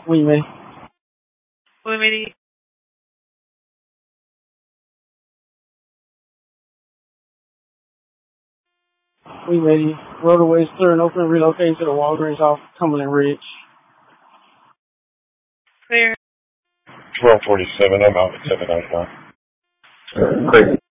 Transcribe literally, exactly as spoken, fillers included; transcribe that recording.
Oui, mais. Oui, mais. Oui, lady. Roadways clear and open. Relocating to the Walgreens off Cumberland Ridge. Clear. twelve forty-seven, I'm out at seven ninety-nine. Great.